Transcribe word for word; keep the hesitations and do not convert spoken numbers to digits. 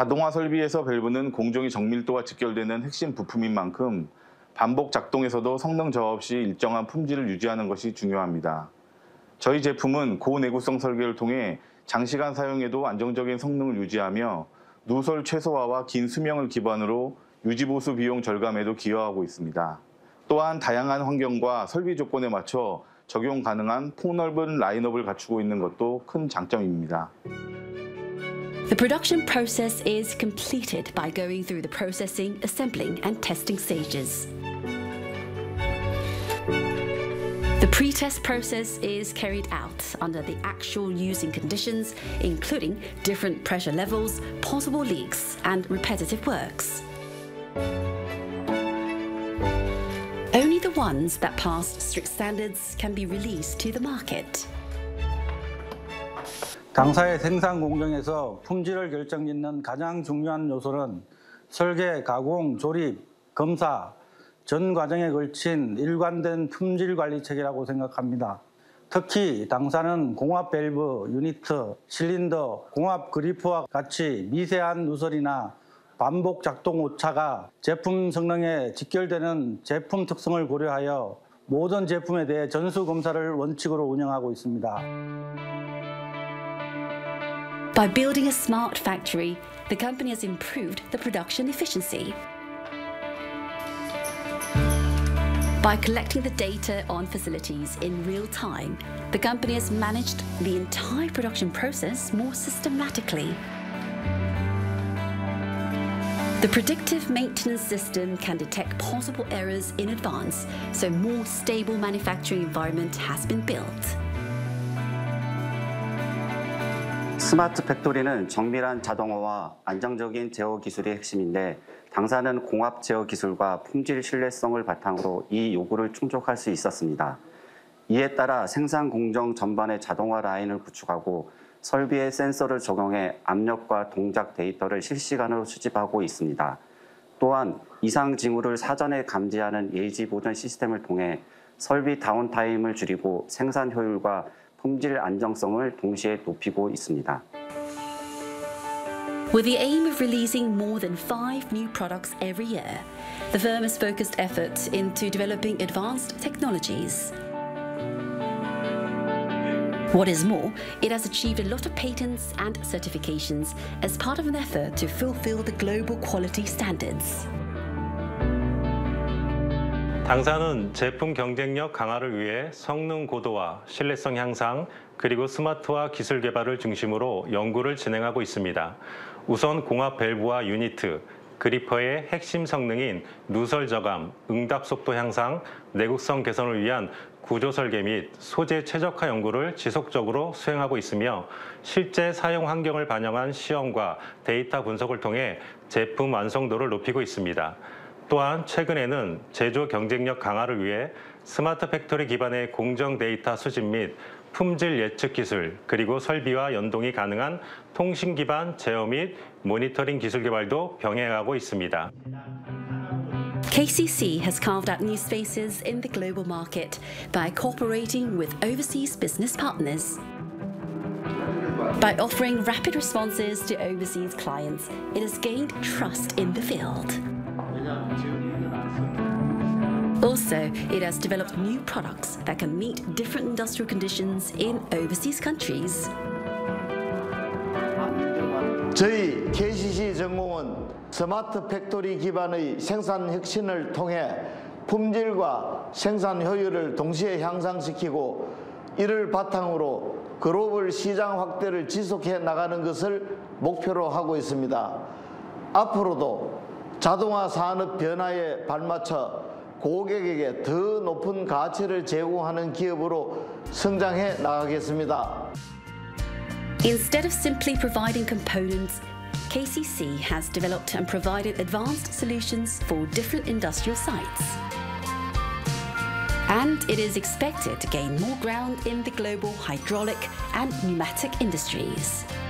자동화 설비에서 밸브는 공정위 정밀도와 직결되는 핵심 부품인 만큼 반복 작동에서도 성능 저하 없이 일정한 품질을 유지하는 것이 중요합니다. 저희 제품은 고내구성 설계를 통해 장시간 사용에도 안정적인 성능을 유지하며 누설 최소화와 긴 수명을 기반으로 유지보수 비용 절감에도 기여하고 있습니다. 또한 다양한 환경과 설비 조건에 맞춰 적용 가능한 폭넓은 라인업을 갖추고 있는 것도 큰 장점입니다. The production process is completed by going through the processing, assembling, and testing stages. The pre-test process is carried out under the actual using conditions, including different pressure levels, possible leaks, and repetitive works. Only the ones that pass strict standards can be released to the market. 당사의 생산 공정에서 품질을 결정짓는 가장 중요한 요소는 설계, 가공, 조립, 검사 전 과정에 걸친 일관된 품질 관리 체계라고 생각합니다. 특히 당사는 공합 밸브, 유니트, 실린더, 공합 그리프와 같이 미세한 누설이나 반복 작동 오차가 제품 성능에 직결되는 제품 특성을 고려하여 모든 제품에 대해 전수 검사를 원칙으로 운영하고 있습니다. By building a smart factory, the company has improved the production efficiency. By collecting the data on facilities in real time, the company has managed the entire production process more systematically. The predictive maintenance system can detect possible errors in advance, so a more stable manufacturing environment has been built. 스마트 팩토리는 정밀한 자동화와 안정적인 제어 기술이 핵심인데 당사는 공합 제어 기술과 품질 신뢰성을 바탕으로 이 요구를 충족할 수 있었습니다. 이에 따라 생산 공정 전반의 자동화 라인을 구축하고 설비에 센서를 적용해 압력과 동작 데이터를 실시간으로 수집하고 있습니다. 또한 이상 징후를 사전에 감지하는 예지 보전 시스템을 통해 설비 다운타임을 줄이고 생산 효율과 품질 안정성을 동시에 높이고 있습니다. With the aim of releasing more than five new products every year, the firm has focused effort into developing advanced technologies. What is more, it has achieved a lot of patents and certifications as part of an effort to fulfill the global quality standards. 당사는 제품 경쟁력 강화를 위해 성능 고도화, 신뢰성 향상, 그리고 스마트화 기술 개발을 중심으로 연구를 진행하고 있습니다. 우선 공합 밸브와 유니트, 그리퍼의 핵심 성능인 누설 저감, 응답 속도 향상, 내구성 개선을 위한 구조 설계 및 소재 최적화 연구를 지속적으로 수행하고 있으며 실제 사용 환경을 반영한 시험과 데이터 분석을 통해 제품 완성도를 높이고 있습니다. 또한 최근에는 제조 경쟁력 강화를 위해 스마트 팩토리 기반의 공정 데이터 수집 및 품질 예측 기술, 그리고 설비와 연동이 가능한 통신 기반 제어 및 모니터링 기술 개발도 병행하고 있습니다. K C C has carved out new spaces in the global market by cooperating with overseas business partners. By offering rapid responses to overseas clients, it has gained trust in the field. Also, it has developed new products that can meet different industrial conditions in overseas countries. 저희 케이씨씨 전공은 스마트 팩토리 기반의 생산 혁신을 통해 품질과 생산 효율을 동시에 향상시키고 이를 바탕으로 글로벌 시장 확대를 지속해 나가는 것을 목표로 하고 있습니다. 앞으로도 자동화 산업 변화에 발맞춰 고객에게 더 높은 가치를 제공하는 기업으로 성장해 나가겠습니다. Instead of simply providing components, K C C has developed and provided advanced solutions for different industrial sites. And it is expected to gain more ground in the global hydraulic and pneumatic industries.